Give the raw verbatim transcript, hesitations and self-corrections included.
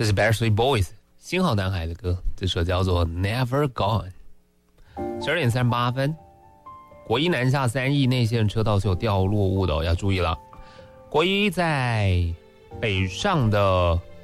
这是 Backstreet Boys 新好男孩的歌，这首叫做 Never Gone。 十二点三十八分，国一南下三义内线车道是有掉落物的、哦、要注意了。国一在北上的